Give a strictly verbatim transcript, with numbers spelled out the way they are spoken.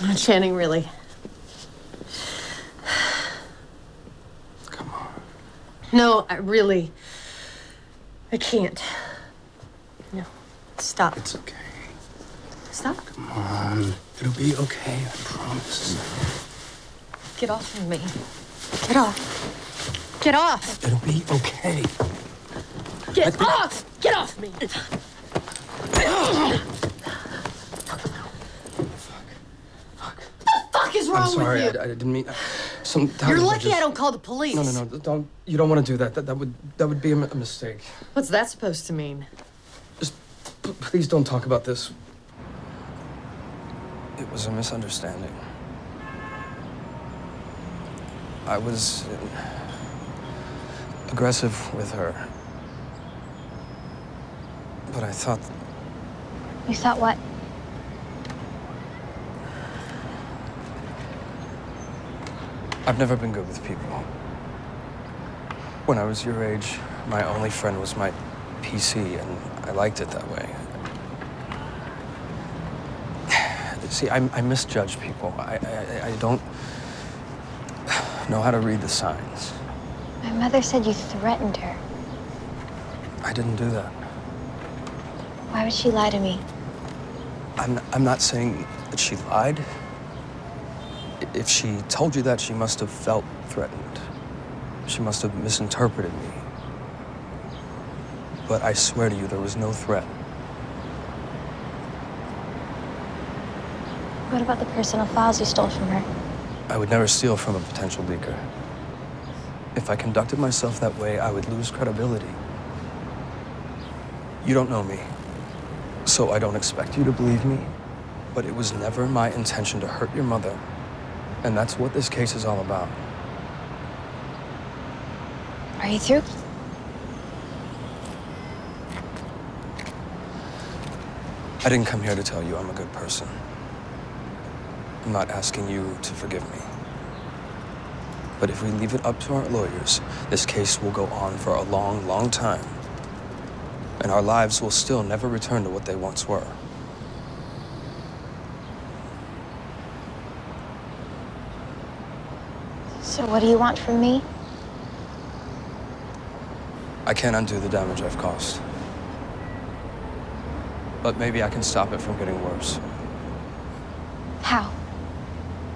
Channing, really. Come on. No, I really... I can't. No. Stop. It's okay. Stop. Come on. It'll be okay, I promise. Get off of me. Get off. Get off. It'll be okay. Get off! Get off me! What the fuck is wrong I'm sorry, with you? I, I didn't mean... Sometimes You're I lucky just... I don't call the police. No, no, no, don't... You don't want to do that. That, that would that would be a, a mistake. What's that supposed to mean? Just p please don't talk about this. It was a misunderstanding. I was aggressive with her. But I thought... You thought what? I've never been good with people. When I was your age, my only friend was my P C, and I liked it that way. See, I, I misjudge people. I, I, I don't know how to read the signs. My mother said you threatened her. I didn't do that. Why would she lie to me? I'm, I'm not saying that she lied. If she told you that, she must have felt threatened. She must have misinterpreted me. But I swear to you, there was no threat. What about the personal files you stole from her? I would never steal from a potential leaker. If I conducted myself that way, I would lose credibility. You don't know me, so I don't expect you to believe me, but it was never my intention to hurt your mother, and that's what this case is all about. Are you through? I didn't come here to tell you I'm a good person. I'm not asking you to forgive me. But if we leave it up to our lawyers, this case will go on for a long, long time. And our lives will still never return to what they once were. So what do you want from me? I can't undo the damage I've caused. But maybe I can stop it from getting worse. How?